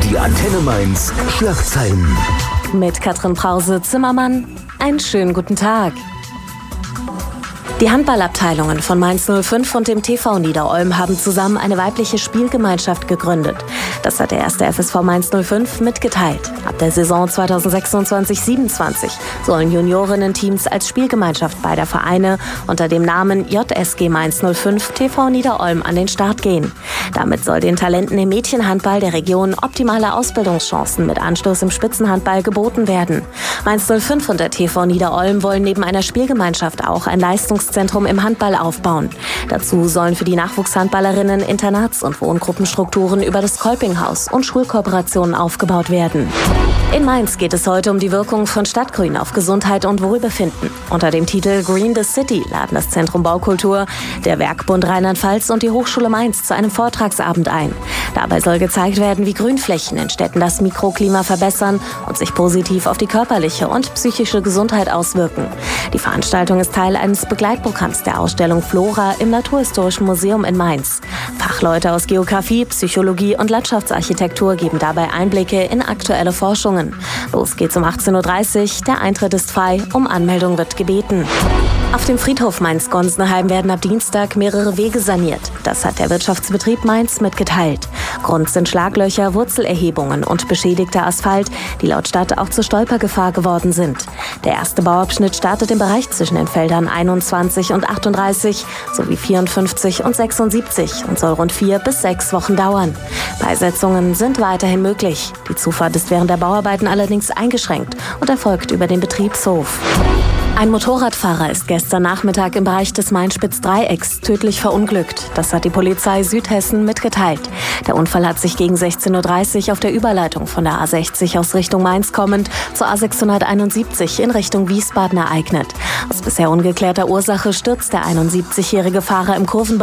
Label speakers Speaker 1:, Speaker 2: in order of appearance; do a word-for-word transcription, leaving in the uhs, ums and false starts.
Speaker 1: Die Antenne Mainz Schlagzeilen.
Speaker 2: Mit Katrin Brause-Zimmermann, einen schönen guten Tag. Die Handballabteilungen von Mainz null fünf und dem T V Niederolm haben zusammen eine weibliche Spielgemeinschaft gegründet. Das hat der erste F S V Mainz null fünf mitgeteilt. Ab der Saison zweitausendsechsundzwanzig siebenundzwanzig sollen Juniorinnen-Teams als Spielgemeinschaft beider Vereine unter dem Namen J S G Mainz null fünf T V Niederolm an den Start gehen. Damit soll den Talenten im Mädchenhandball der Region optimale Ausbildungschancen mit Anschluss im Spitzenhandball geboten werden. Mainz null fünf und der T V Niederolm wollen neben einer Spielgemeinschaft auch ein Leistungszentrum im Handball aufbauen. Dazu sollen für die Nachwuchshandballerinnen Internats- und Wohngruppenstrukturen über das Kolpinghaus und Schulkooperationen aufgebaut werden. In Mainz geht es heute um die Wirkung von Stadtgrün auf Gesundheit und Wohlbefinden. Unter dem Titel Green the City laden das Zentrum Baukultur, der Werkbund Rheinland-Pfalz und die Hochschule Mainz zu einem Vortragsabend ein. Dabei soll gezeigt werden, wie Grünflächen in Städten das Mikroklima verbessern und sich positiv auf die körperliche und psychische Gesundheit auswirken. Die Veranstaltung ist Teil eines Begleitprogramms der Ausstellung Flora im Naturhistorischen Museum in Mainz. Fachleute aus Geografie, Psychologie und Landschaftsarchitektur geben dabei Einblicke in aktuelle Forschungen. Los geht's um achtzehn Uhr dreißig, der Eintritt ist frei, um Anmeldung wird gebeten. Auf dem Friedhof Mainz-Gonsenheim werden ab Dienstag mehrere Wege saniert. Das hat der Wirtschaftsbetrieb Mainz mitgeteilt. Grund sind Schlaglöcher, Wurzelerhebungen und beschädigter Asphalt, die laut Stadt auch zur Stolpergefahr geworden sind. Der erste Bauabschnitt startet im Bereich zwischen den Feldern einundzwanzig und achtunddreißig sowie vierundfünfzig und sechsundsiebzig und soll rund vier bis sechs Wochen dauern. Beisetzungen sind weiterhin möglich. Die Zufahrt ist während der Bauarbeiten allerdings eingeschränkt und erfolgt über den Betriebshof. Ein Motorradfahrer ist gestern Nachmittag im Bereich des Main-Spitz-Dreiecks tödlich verunglückt. Das hat die Polizei Südhessen mitgeteilt. Der Unfall hat sich gegen sechzehn Uhr dreißig auf der Überleitung von der A sechzig aus Richtung Mainz kommend zur A sechshunderteinundsiebzig in Richtung Wiesbaden ereignet. Aus bisher ungeklärter Ursache stürzt der einundsiebzigjährige Fahrer im Kurvenbereich